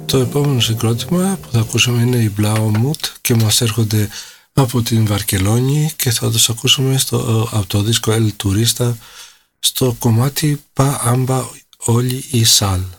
Το επόμενο συγκρότημα που θα ακούσουμε είναι οι Blauwmut και μας έρχονται από την Βαρκελόνη και θα τους ακούσουμε από το δίσκο El Turista στο κομμάτι Pa Amba Oli y Sal.